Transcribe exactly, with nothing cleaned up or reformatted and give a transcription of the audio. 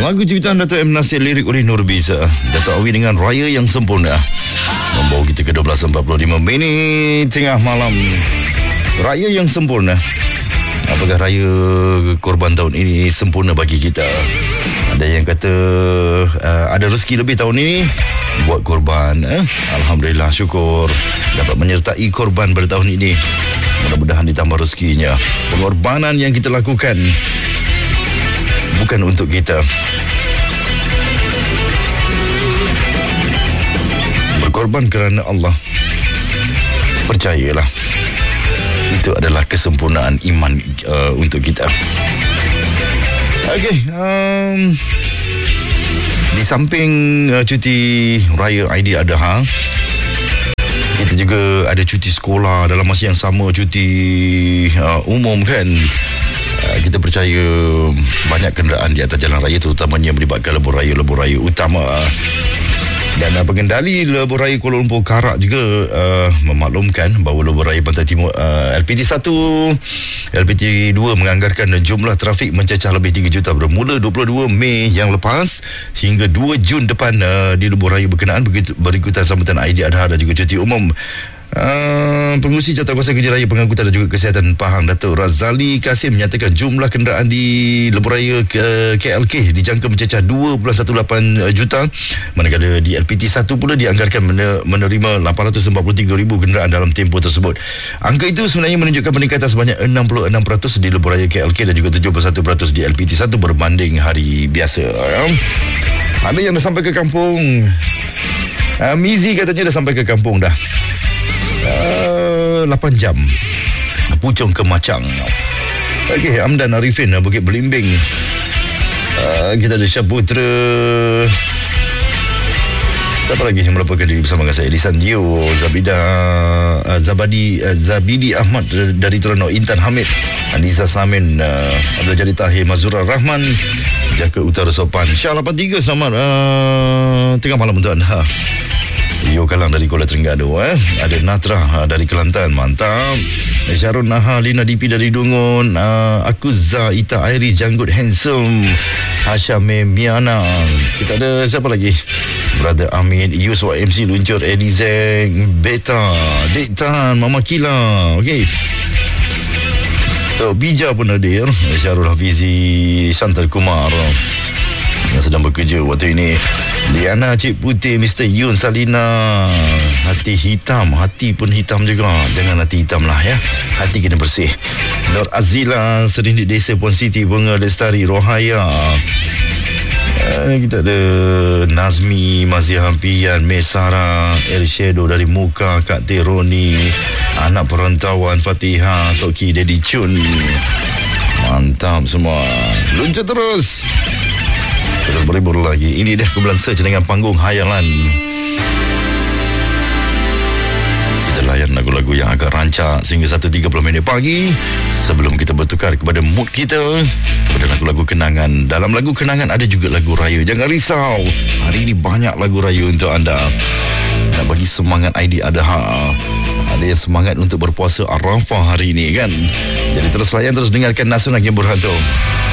Lagu ciptaan Dato' M. Nasir, lirik oleh Nur Bisa. Dato' Awi dengan Raya yang Sempurna membawa kita ke dua belas empat puluh lima minit tengah malam. Raya yang sempurna. Apakah raya korban tahun ini sempurna bagi kita? Ada yang kata uh, ada rezeki lebih tahun ini, buat korban. eh? Alhamdulillah, syukur dapat menyertai korban pada tahun ini. Mudah-mudahan ditambah rezekinya. Pengorbanan yang kita lakukan bukan untuk kita, berkorban kerana Allah. Percayalah, itu adalah kesempurnaan iman uh, untuk kita. Okey, um, di samping uh, cuti raya Aidiladha, kita juga ada cuti sekolah dalam masa yang sama, cuti uh, umum kan. Uh, kita percaya banyak kenderaan di atas jalan raya, terutamanya melibatkan lebuh raya-lebuh raya utama. Dan uh, pengendali lebuh raya Kuala Lumpur Karak juga uh, memaklumkan bahawa lebuh raya Pantai Timur uh, L P T satu, L P T dua menganggarkan jumlah trafik mencecah lebih tiga juta bermula dua puluh dua Mei yang lepas hingga dua Jun depan uh, di lebuh raya berkenaan, begitu berikutan sambutan Aidiladha dan juga cuti umum. Uh, Pengurusi Jawatankuasa Kerja Raya, Pengangkutan dan juga Kesihatan Pahang, Datuk Razali Kasim menyatakan jumlah kenderaan di lebuh raya ke K L K dijangka mencecah dua perpuluhan lapan belas juta, manakala di L P T satu pula dianggarkan menerima lapan ratus empat puluh tiga ribu kenderaan dalam tempoh tersebut. Angka itu sebenarnya menunjukkan peningkatan sebanyak enam puluh enam peratus di lebuh raya K L K dan juga tujuh puluh satu peratus di L P T satu berbanding hari biasa. Ada yang dah sampai ke kampung. uh, Mizi katanya dah sampai ke kampung dah. Uh, lapan jam Puchong ke Macang. Okey, Amdan Arifin, Bukit Belimbing. uh, Kita ada Syaputra. Siapa lagi yang melaporkan diri bersama dengan saya? Lisan Dio, Zabida uh, Zabadi uh, Zabidi Ahmad dari Terengganu, Intan Hamid, Anissa Samin, uh, Abdul Jadi Tahir, Mazura Rahman, Jaka Utara Sopan. Syah lapan tiga, selamat uh, tengah malam untuk anda. Yo Kalang dari Kuala Terengganu, eh. Ada Natra uh, dari Kelantan, mantap. Syarul Naha, Lina Dipi dari Dungun, uh, Akuza, Ita Airi, Janggut Handsome, Hashame Miana. Kita ada siapa lagi? Brother Amin, Yus Y M C Luncur, Eddie Zeng, Beta, Dek Tan, Mama Kila. Okey, Tok Bija pun hadir. Syarul Hafizi, Shantar Kumar yang sedang bekerja waktu ini. Liana Cik Putih, Mister Yun Salina. Hati hitam, hati pun hitam juga. Jangan hati hitam lah ya, hati kena bersih. Nur Azila, Serindik Desa Puan Siti, Bunga Lestari, Rohaya. Uh, kita ada Nazmi, Mazia Hampian, Mesara, El Shadow dari Muka, Kak Teroni, anak perantauan Fatihah, Toki, Dedi Chun. Mantap semua. Luncur terus. Terus berhibur lagi. Ini dah kumpulan search dengan panggung hayalan. Kita layan lagu-lagu yang agak rancak sehingga satu tiga puluh minit pagi, sebelum kita bertukar kepada mood kita, kepada lagu-lagu kenangan. Dalam lagu kenangan ada juga lagu raya. Jangan risau, hari ini banyak lagu raya untuk anda. Nak bagi semangat Aidiladha. Ada yang semangat untuk berpuasa Arafah hari ini kan. Jadi terus layan, terus dengarkan Nasional yang berhantu.